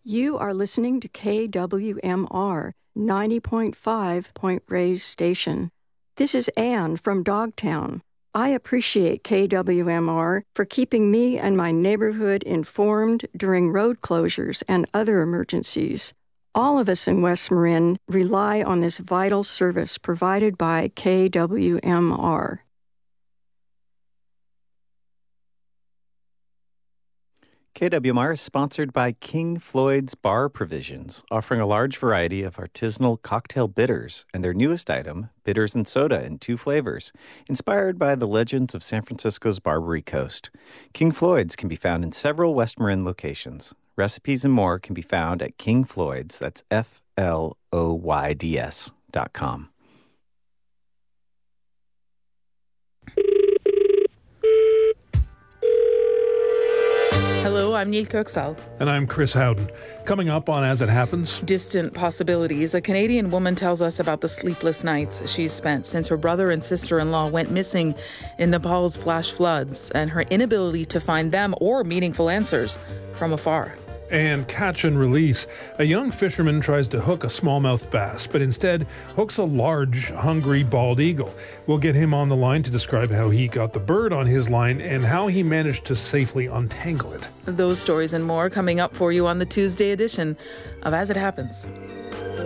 You are listening to KWMR 90.5 Point Reyes Station. This is Anne from Dogtown. I appreciate KWMR for keeping me and my neighborhood informed during road closures and other emergencies. All of us in West Marin rely on this vital service provided by KWMR. KWMR is sponsored by King Floyd's Bar Provisions, offering a large variety of artisanal cocktail bitters and their newest item, bitters and soda in 2 flavors, inspired by the legends of San Francisco's Barbary Coast. King Floyd's can be found in several West Marin locations. Recipes and more can be found at King Floyd's, that's FLOYDS.com. Hello, I'm Neil Kirksall. And I'm Chris Howden. Coming up on As It Happens. Distant possibilities. A Canadian woman tells us about the sleepless nights she's spent since her brother and sister-in-law went missing in Nepal's flash floods and her inability to find them or meaningful answers from afar. And Catch and Release. A young fisherman tries to hook a smallmouth bass, but instead hooks a large, hungry bald eagle. We'll get him on the line to describe how he got the bird on his line and how he managed to safely untangle it. Those stories and more coming up for you on the Tuesday edition of As It Happens.